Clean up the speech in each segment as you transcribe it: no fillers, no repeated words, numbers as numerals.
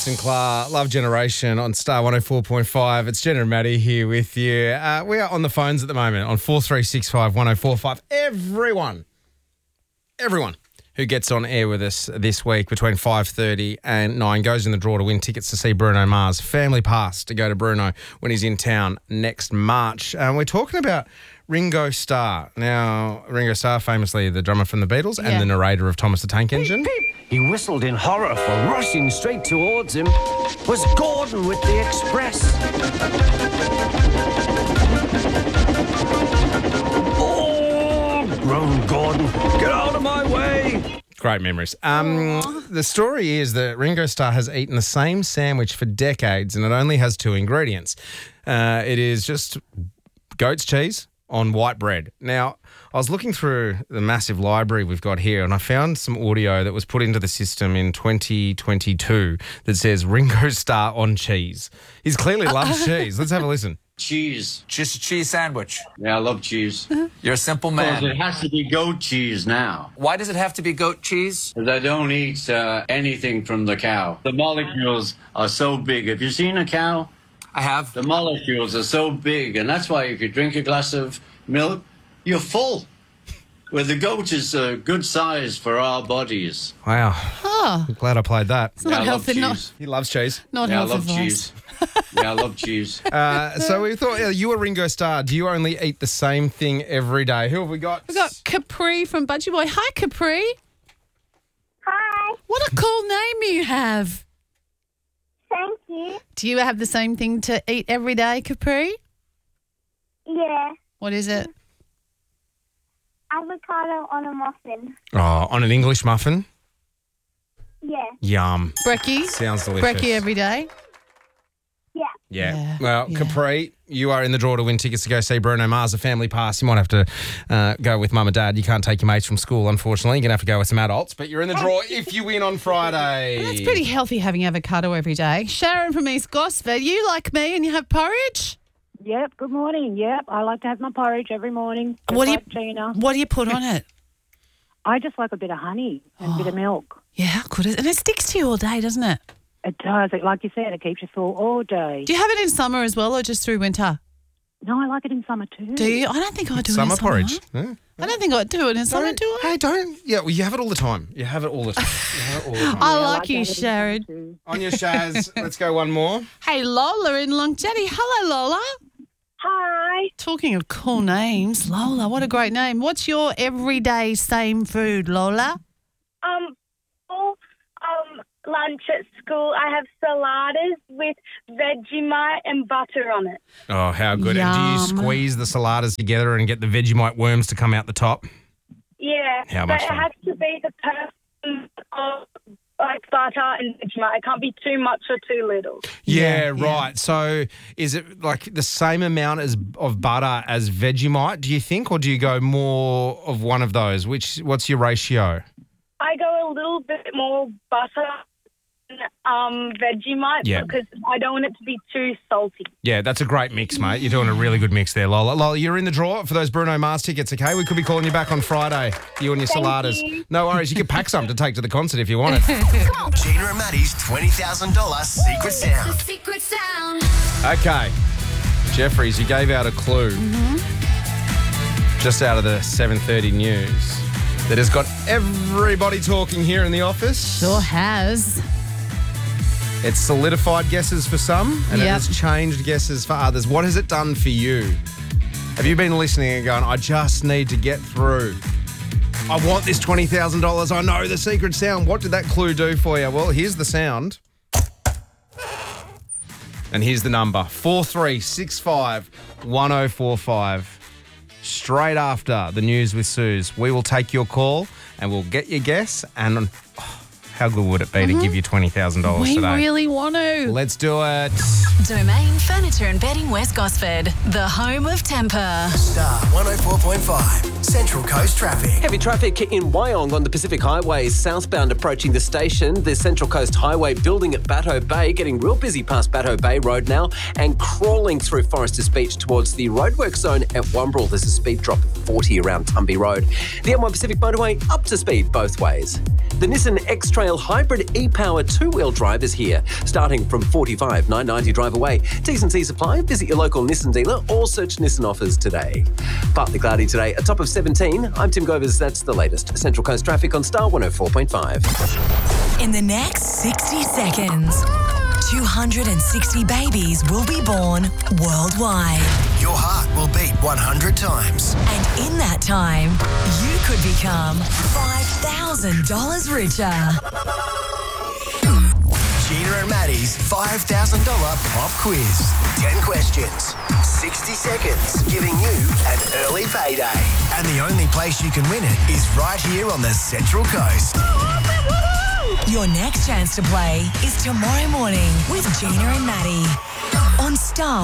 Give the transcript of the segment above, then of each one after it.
Gibson Clark, Love Generation on Star 104.5. It's Jenna and Maddie here with you. We are on the phones at the moment on 4365 1045. Everyone who gets on air with us this week between 5:30 and 9 goes in the draw to win tickets to see Bruno Mars. Family pass to go to Bruno when he's in town next March. We're talking about Ringo Starr. Now, Ringo Starr, famously the drummer from the Beatles and the narrator of Thomas the Tank Engine. He whistled in horror, for rushing straight towards him was Gordon with the Express. Oh, groaned Gordon, get out of my way. Great memories. The story is that Ringo Starr has eaten the same sandwich for decades and it only has two ingredients. It is just goat's cheese on white bread. Now, I was looking through the massive library we've got here and I found some audio that was put into the system in 2022 that says Ringo Starr on cheese. He's clearly loves cheese. Let's have a listen. Cheese. Just a cheese sandwich. Yeah, I love cheese. You're a simple Because man. it has to be goat cheese now. Why does it have to be goat cheese? Because I don't eat anything from the cow. The molecules are so big. Have you seen a cow? I have. The molecules are so big, and that's why if you drink a glass of milk, you're full. Where the goat is a good size for our bodies. Wow. Oh, I'm glad I played that. it's not I love healthy. cheese. He loves cheese. Not Yeah, I healthy love advice. cheese. Yeah, I love cheese. So we thought, you are Ringo Starr. Do you only eat the same thing every day? Who have we got? We've got Capri from Budgie Boy. Hi, Capri. Hi, What a cool name you have. thank you. Do you have the same thing to eat every day, Capri? Yeah, What is it? avocado on a muffin. Oh, on an English muffin? Yeah, Yum. Brekkie? Sounds delicious. Brekkie every day? yeah. Yeah. Well, Yeah. Capri, you are in the draw to win tickets to go see Bruno Mars, a family pass. You might have to go with mum and dad. You can't take your mates from school, unfortunately. You're going to have to go with some adults. But you're in the draw if you win on Friday. That's pretty healthy having avocado every day. Sharon from East Gosford, you like me and you have porridge? Yep, good morning. Yep, I like to have my porridge every morning. Just What do you- like Gina. What do you put on it? I just like a bit of honey and a bit of milk. Yeah, how good is it? And it sticks to you all day, doesn't it? It does. Like you said, it keeps you full all day. Do you have it in summer as well or just through winter? No, I like it in summer too. Do you? I don't think I do Summer it in summer. porridge. Yeah. I don't think I do it in summer, do I? Hey, don't. Yeah, well, you have it all the time. You have it all the time. You have it all the time. I I like to you, have it in summer Sharon. too. On your Shaz, let's go one more. Hey, Lola in Longjetty. Hello, Lola. Hi, Talking of cool names, Lola, what a great name. What's your everyday same food, Lola? for lunch at school, I have saladas with Vegemite and butter on it. Oh, how good. And do you Yum. squeeze the saladas together and get the Vegemite worms to come out the top? Yeah, How but much it fun? has to be the perfect of like butter and Vegemite. It can't be too much or too little. Yeah, Yeah, right. So is it like the same amount of butter as Vegemite, do you think, or do you go more of one of those? What's your ratio? I go a little bit more butter and Vegemite Yeah. because I don't want it to be too salty. Yeah, that's a great mix, mate. You're doing a really good mix there, Lola. Lola, you're in the draw for those Bruno Mars tickets, okay? We could be calling you back on Friday, you and your saladas. you. No worries. You can pack some to take to the concert if you want it. Gina and Maddie's $20,000 secret sound. Secret sound. Okay. Jeffries, you gave out a clue just out of the 7:30 news that has got everybody talking here in the office. Sure has. It's solidified guesses for some and it Yep. has changed guesses for others. What has it done for you? Have you been listening and going, I just need to get through? I want this $20,000. I know the secret sound. What did that clue do for you? Well, here's the sound. And here's the number, 4365 1045. Straight after the news with Suze, we will take your call and we'll get your guess. And how good would it be to give you $20,000 We today? really want to. Let's do it. Domain Furniture and Bedding West Gosford, the home of temper. Star 104.5. Central Coast traffic. Heavy traffic in Wyong on the Pacific Highway, southbound approaching the station. The Central Coast Highway building at Batto Bay, getting real busy past Batto Bay Road now, and crawling through Foresters Beach towards the roadwork zone at Wumbrel. There's a speed drop of 40 around Tumby Road. The M1 Pacific Motorway up to speed both ways. The Nissan X-Trail Hybrid e-Power 2-wheel drive is here, starting from $45,990 drive away. T's and C's apply. Visit your local Nissan dealer or search Nissan offers today. Partly cloudy today, a top of 17. I'm Tim Govers. That's the latest. Central Coast traffic on Star 104.5. In the next 60 seconds, 260 babies will be born worldwide. Your heart will beat 100 times. And in that time, you could become $5,000 richer. Gina and Maddie's $5,000 pop quiz. 10 questions, 60 seconds, giving you an early payday. And the only place you can win it is right here on the Central Coast. Your next chance to play is tomorrow morning with Gina and Maddie on Star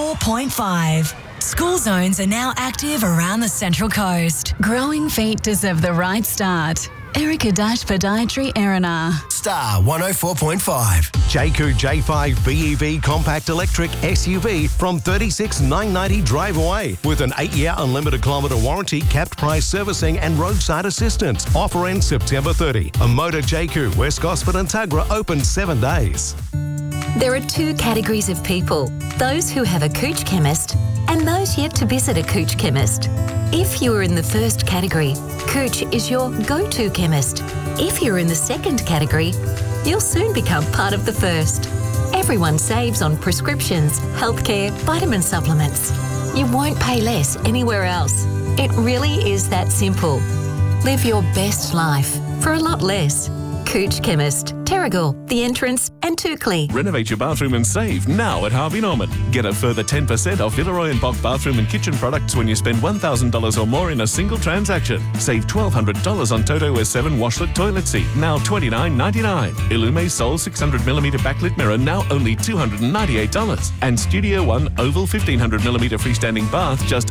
104.5. School zones are now active around the Central Coast. Growing feet deserve the right start. Erica Dash Podiatry Erina. Star 104.5. Jayco J5 BEV Compact Electric SUV from $36,990 drive away with an 8-year unlimited kilometre warranty, capped price servicing and roadside assistance. Offer ends September 30. A Motor Jayco, West Gosford and Tuggerah open 7 days. There are two categories of people, those who have a Cooch chemist and those yet to visit a Cooch chemist. If you are in the first category, Cooch is your go-to chemist. If you're in the second category, you'll soon become part of the first. Everyone saves on prescriptions, healthcare, vitamin supplements. You won't pay less anywhere else. It really is that simple. Live your best life for a lot less. Cooch Chemist, Terrigal, The Entrance and Toukley. Renovate your bathroom and save now at Harvey Norman. Get a further 10% off Villeroy and Bock bathroom and kitchen products when you spend $1,000 or more in a single transaction. Save $1,200 on Toto S7 washlet toilet seat, now $29.99. Illume Sol 600mm backlit mirror, now only $298. And Studio One Oval 1500mm freestanding bath, just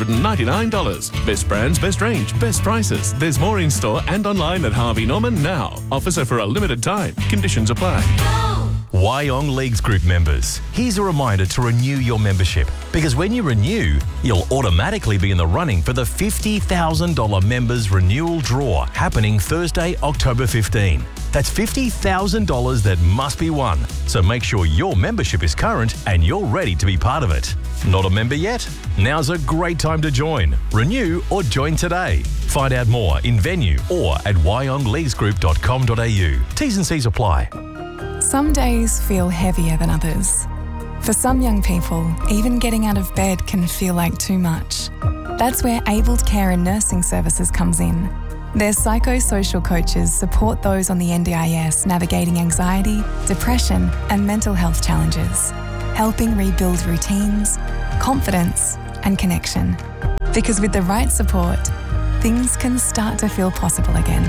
$899. Best brands, best range, best prices. There's more in store and online at Harvey Norman now. Offers are for a limited time. Conditions apply. Wyong Leagues Group members, here's a reminder to renew your membership, because when you renew, you'll automatically be in the running for the $50,000 members renewal draw happening Thursday, October 15. That's $50,000 that must be won. So make sure your membership is current and you're ready to be part of it. Not a member yet? Now's a great time to join. Renew or join today. Find out more in venue or at wyongleaguesgroup.com.au. T's and C's apply. Some days feel heavier than others. For some young people, even getting out of bed can feel like too much. That's where Abled Care and Nursing Services comes in. Their psychosocial coaches support those on the NDIS navigating anxiety, depression, and mental health challenges, helping rebuild routines, confidence, and connection. Because with the right support, things can start to feel possible again.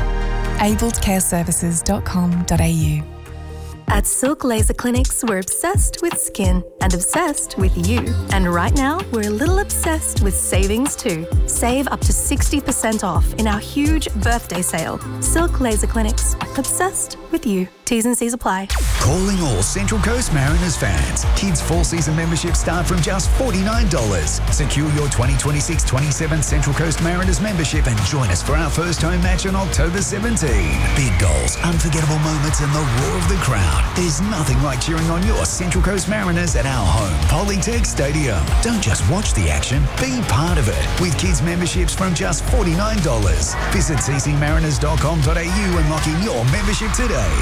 abledcareservices.com.au. At Silk Laser Clinics, we're obsessed with skin and obsessed with you. And right now, we're a little obsessed with savings too. Save up to 60% off in our huge birthday sale. Silk Laser Clinics, obsessed with you. T's and C's apply. Calling all Central Coast Mariners fans. Kids' fall-season memberships start from just $49. Secure your 2026-27 Central Coast Mariners membership and join us for our first home match on October 17. Big goals, unforgettable moments and the roar of the crowd. There's nothing like cheering on your Central Coast Mariners at our home Polytech Stadium. Don't just watch the action, be part of it. With kids' memberships from just $49. Visit ccmariners.com.au and lock in your membership today.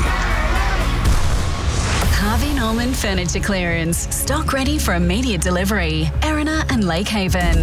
Harvey Norman Furniture Clearance. Stock ready for immediate delivery. Erina and Lake Haven.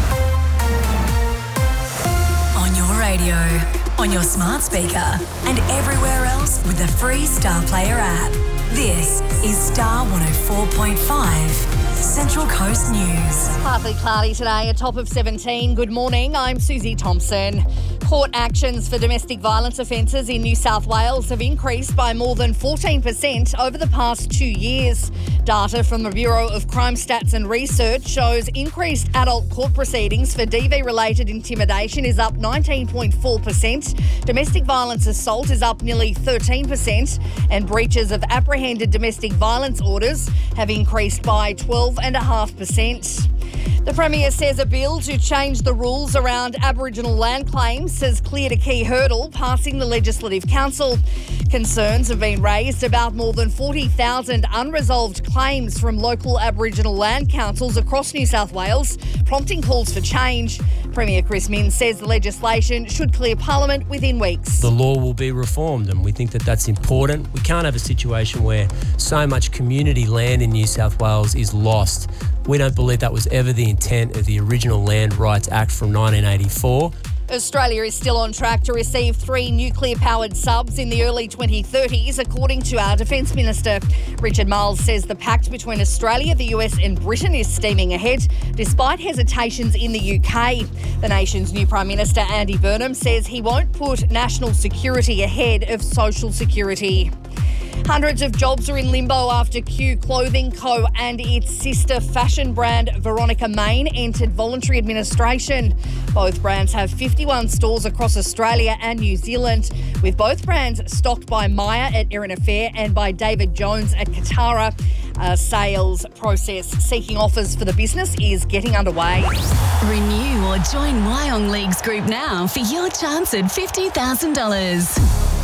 On your radio, on your smart speaker, and everywhere else with the free Star Player app. This is Star 104.5, Central Coast News. Partly cloudy today, a top of 17. Good morning, I'm Susie Thompson. Court actions for domestic violence offences in New South Wales have increased by more than 14% over the past 2 years. Data from the Bureau of Crime Stats and Research shows increased adult court proceedings for DV-related intimidation is up 19.4%. Domestic violence assault is up nearly 13%, and breaches of apprehended domestic violence orders have increased by 12.5%. The Premier says a bill to change the rules around Aboriginal land claims has cleared a key hurdle, passing the Legislative Council. Concerns have been raised about more than 40,000 unresolved claims from local Aboriginal land councils across New South Wales, prompting calls for change. Premier Chris Minns says the legislation should clear Parliament within weeks. The law will be reformed, and we think that that's important. We can't have a situation where so much community land in New South Wales is lost. We don't believe that was ever the intent of the original Land Rights Act from 1984. Australia is still on track to receive 3 nuclear-powered subs in the early 2030s, according to our Defence Minister. Richard Marles says the pact between Australia, the US and Britain is steaming ahead, despite hesitations in the UK. The nation's new Prime Minister, Andy Burnham, says he won't put national security ahead of social security. Hundreds of jobs are in limbo after Q Clothing Co and its sister fashion brand Veronica Main entered voluntary administration. Both brands have 51 stores across Australia and New Zealand, with both brands stocked by Myer at Erina Fair and by David Jones at Katara. A sales process seeking offers for the business is getting underway. Renew or join Wyong Leagues Group now for your chance at $50,000.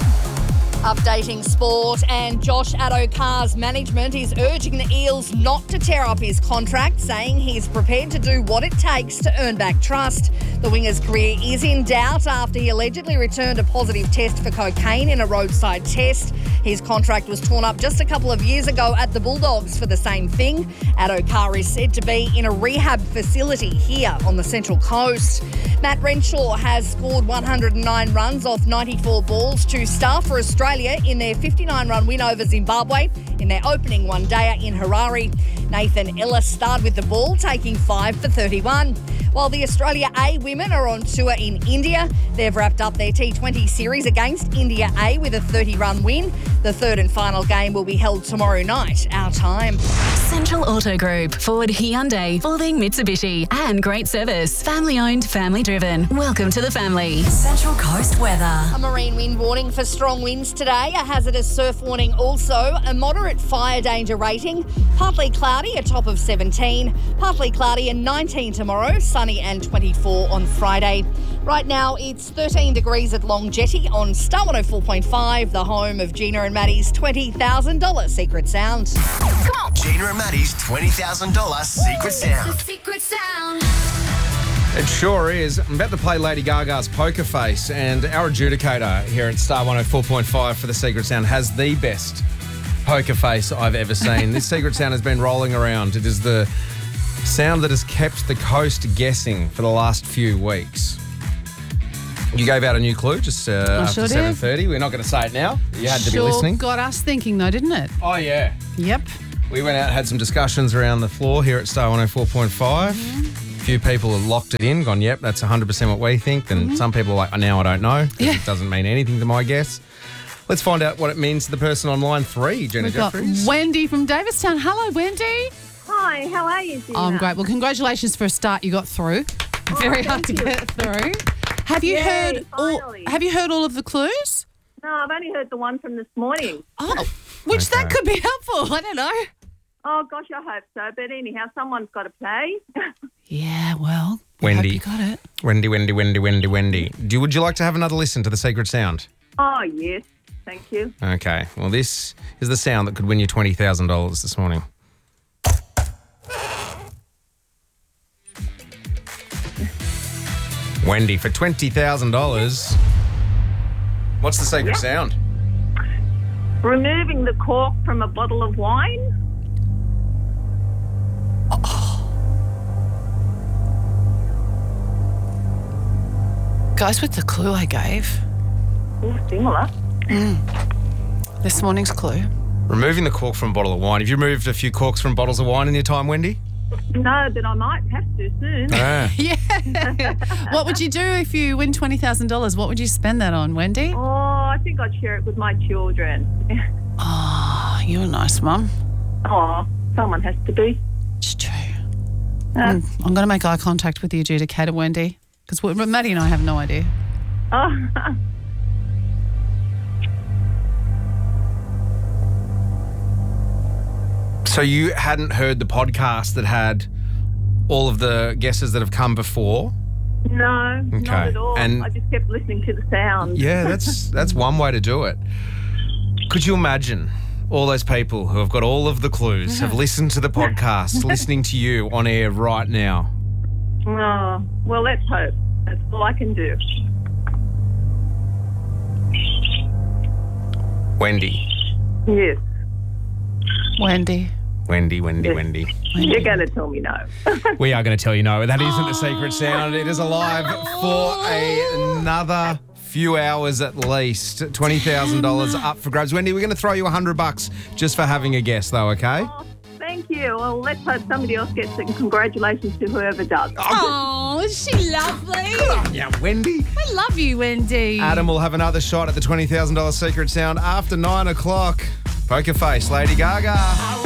Updating sport, and Josh Addo-Carr's management is urging the Eels not to tear up his contract, saying he's prepared to do what it takes to earn back trust. The winger's career is in doubt after he allegedly returned a positive test for cocaine in a roadside test. His contract was torn up just a couple of years ago at the Bulldogs for the same thing. Addo-Carr is said to be in a rehab facility here on the Central Coast. Matt Renshaw has scored 109 runs off 94 balls to star for Australia in their 59-run win over Zimbabwe in their opening one-dayer in Harare. Nathan Ellis starred with the ball, taking 5 for 31. While the Australia A women are on tour in India, they've wrapped up their T20 series against India A with a 30-run win. The third and final game will be held tomorrow night, our time. Central Auto Group, Ford, Hyundai, Spalding, Mitsubishi, and great service. Family owned, family driven. Welcome to the family. Central Coast weather. A marine wind warning for strong winds today, a hazardous surf warning also, a moderate fire danger rating, partly cloudy, a top of 17, partly cloudy and 19 tomorrow, sunny and 24 on Friday. Right now it's 13 degrees at Long Jetty on Star 104.5, the home of Gina and Maddie's $20,000 Secret Sound. Come on. Gina and Maddie's $20,000 Secret Sound. The secret sound. It sure is. I'm about to play Lady Gaga's Poker Face, and our adjudicator here at Star 104.5 for the Secret Sound has the best poker face I've ever seen. This Secret Sound has been rolling around. It is the sound that has kept the coast guessing for the last few weeks. You gave out a new clue just after 7:30. We're not going to say it now. You had to be listening. Got us thinking though, didn't it? Oh, yeah. Yep. We went out and had some discussions around the floor here at Star 104.5. A few people have locked it in, gone, yep, that's 100% what we think. And some people are like, now I don't know. It doesn't mean anything to my guess. Let's find out what it means to the person on line 3, Jenna We've got Jeffries. Wendy from Davistown. Hello, Wendy. Hi, how are you, Gina? I'm great. Well, congratulations for a start. You got through. Very hard to get through. Have you heard all of the clues? No, I've only heard the one from this morning. Oh, which that could be helpful. I don't know. Oh, gosh, I hope so. But anyhow, someone's got to play. Yeah, well, Wendy. hope you got it. Wendy. Would you like to have another listen to the Secret Sound? Oh, yes. Thank you. Okay. Well, this is the sound that could win you $20,000 this morning. Wendy, for $20,000, what's the secret sound? Removing the cork from a bottle of wine. Goes with the clue I gave. Oh, similar. This morning's clue. Removing the cork from a bottle of wine. Have you removed a few corks from bottles of wine in your time, Wendy? No, but I might have to soon. Yeah. What would you do if you win $20,000? What would you spend that on, Wendy? Oh, I think I'd share it with my children. Oh, you're a nice mum. Oh, someone has to be. It's true. I'm going to make eye contact with the adjudicator, Wendy, because Maddie and I have no idea. Oh. So you hadn't heard the podcast that had all of the guesses that have come before? No, Okay. not at all. And- I just kept listening to the sound. Yeah, that's one way to do it. Could you imagine all those people who have got all of the clues, have listened to the podcast, listening to you on air right now? Oh, well, let's hope. That's all I can do. Wendy. Yes. Wendy. Wendy. You're going to tell me no. We are going to tell you no. That isn't a secret sound. It is alive for another few hours at least. $20,000 up for grabs. Wendy, we're going to throw you $100 just for having a guess, though, okay? Thank you. Well, let's hope somebody else gets it, and congratulations to whoever does. Oh, is she lovely? Yeah, Wendy. I love you, Wendy. Adam will have another shot at the $20,000 secret sound after 9 o'clock. Poker Face, Lady Gaga.